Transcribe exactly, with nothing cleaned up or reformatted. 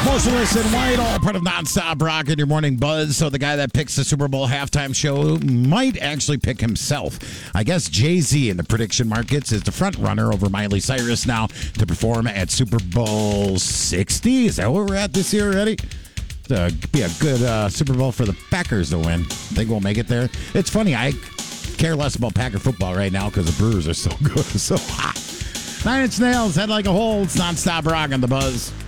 Motionless in White, all part of Nonstop Rock in your morning buzz. So the guy that picks the Super Bowl halftime show might actually pick himself. I guess Jay-Z in the prediction markets is the front runner over Miley Cyrus now to perform at Super Bowl sixty. Is that where we're at this year already? Uh, be a good uh, Super Bowl for the Packers to win. Think we'll make it there? It's funny, I care less about Packer football right now because the Brewers are so good. So hot. Nine Inch Nails, Head Like a Hole. It's Nonstop Rock on the buzz.